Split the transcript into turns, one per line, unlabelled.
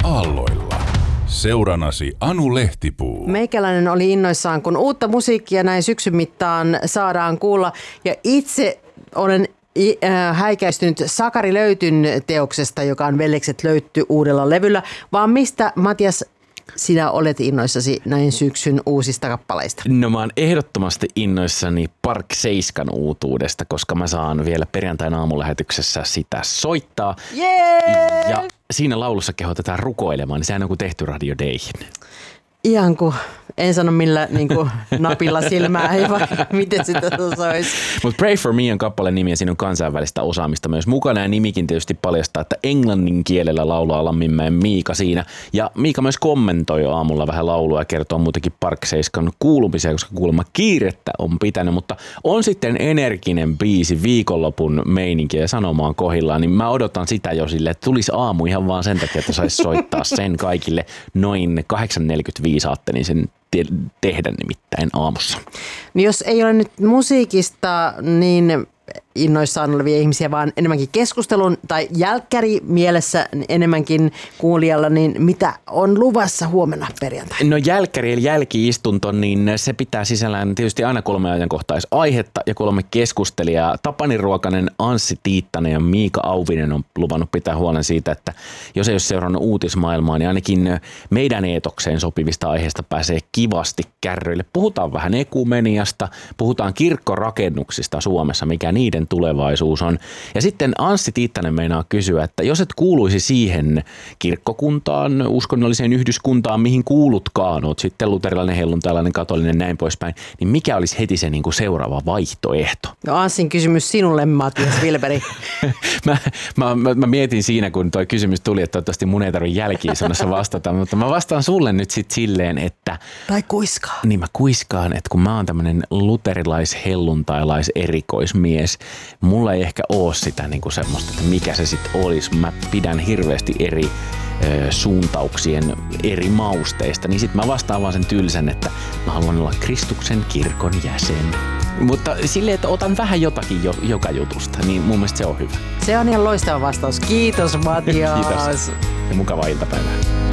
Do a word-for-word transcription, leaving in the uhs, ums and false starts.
aalloilla. Seuranasi Anu Lehtipuu.
Meikäläinen oli innoissaan, kun uutta musiikkia näin syksyn mittaan saadaan kuulla. Ja itse olen häikäistynyt Sakari Löytyn teoksesta, joka on Veljekset löytty uudella levyllä. Vaan mistä, Matias, sinä olet innoissasi näin syksyn uusista kappaleista?
No mä oon ehdottomasti innoissani Park Seiskan uutuudesta, koska mä saan vielä perjantaina aamulähetyksessä sitä soittaa.
Jee!
Ja siinä laulussa kehotetaan rukoilemaan, niin sehän on kuin tehty Radio Dayhin.
Ihan kuin, en sano millä niin kuin napilla silmää, ei vaan miten sitä soisi.
Mutta Pray for Me on kappaleen nimi ja siinä on kansainvälistä osaamista myös mukana ja nimikin tietysti paljastaa, että englannin kielellä laulaa Lamminmäen Miika siinä. Ja Miika myös kommentoi aamulla vähän laulua ja kertoo muutenkin Park Seiskan kuulumisia, koska kuulemma kiirettä on pitänyt, mutta on sitten energinen biisi viikonlopun meininkiä ja sanomaan kohillaan, niin mä odotan sitä jo sille, että tulisi aamu ihan vaan sen takia, että saisi soittaa sen kaikille noin kahdeksan neljäkymmentäviisi ajattelin sen te- tehdä nimittäin aamussa.
Niin jos ei ole nyt musiikista niin innoissaan olevia ihmisiä, vaan enemmänkin keskustelun tai jälkkäri mielessä enemmänkin kuulijalla, niin mitä on luvassa huomenna perjantaina?
No jälkkäri eli jälki-istunto, niin se pitää sisällään tietysti aina kolme ajankohtaisaihetta ja kolme keskustelijaa. Tapani Ruokanen, Anssi Tiittanen ja Miika Auvinen on luvannut pitää huolen siitä, että jos ei ole seurannut uutismaailmaa, niin ainakin meidän eetokseen sopivista aiheista pääsee kivasti kärryille. Puhutaan vähän ekumeniasta, puhutaan kirkkorakennuksista Suomessa, mikä niiden tulevaisuus on. Ja sitten Anssi Tiittanen meinaa kysyä, että jos et kuuluisi siihen kirkkokuntaan, uskonnolliseen yhdyskuntaan, mihin kuulutkaan, oot sitten luterilainen, helluntalainen, katolinen, näin poispäin, niin mikä olisi heti se niin kuin seuraava vaihtoehto?
No Anssin kysymys sinulle, Matias Wilberi.
mä, mä, mä, mä mietin siinä, kun toi kysymys tuli, että toivottavasti mun ei tarvitse jälki-istunnossa vastata, mutta mä vastaan sulle nyt sitten silleen, että...
Tai kuiskaan.
Niin mä kuiskaan, että kun mä oon tämmönen luterilais-helluntailais-erikoismies, mulla ei ehkä ole sitä niin kuin semmoista, että mikä se sitten olisi. Mä pidän hirveästi eri ö, suuntauksien eri mausteista, niin sitten mä vastaan vaan sen tylsän, että mä haluan olla Kristuksen kirkon jäsen. Mutta silleen, että otan vähän jotakin jo, joka jutusta, niin mun mielestä se on hyvä.
Se on ihan loistava vastaus. Kiitos, Matias.
Kiitos ja mukavaa iltapäivää.